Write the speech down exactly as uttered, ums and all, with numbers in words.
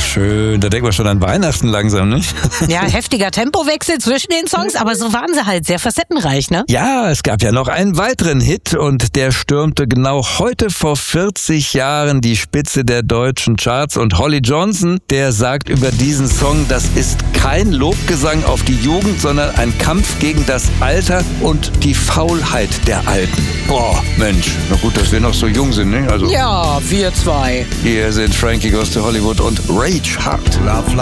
schön. Da denkt man schon an Weihnachten langsam, ne? Ja, heftiger Tempowechsel zwischen den Songs, aber so waren sie halt sehr facettenreich, ne? Ja, es gab ja noch einen weiteren Hit und der stürmte genau heute vor vierzig Jahren die Spitze der deutschen Charts. Und Holly Johnson, der sagt über diesen Song, das ist kein Lobgesang auf die Jugend, sondern ein Kampf gegen das Alter und die Faulheit der Alten. Boah, Mensch, na gut, dass wir noch so jung sind, ne? Also, Ja, wir zwei. hier sind Frankie Goes to Hollywood und Rage Hard.